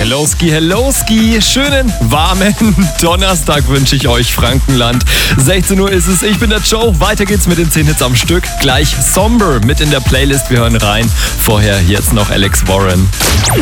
Hello Ski, schönen warmen Donnerstag wünsche ich euch, Frankenland. 16 Uhr ist es, ich bin der Joe, weiter geht's mit den 10 Hits am Stück. Gleich Somber mit in der Playlist, wir hören rein. Vorher jetzt noch Alex Warren.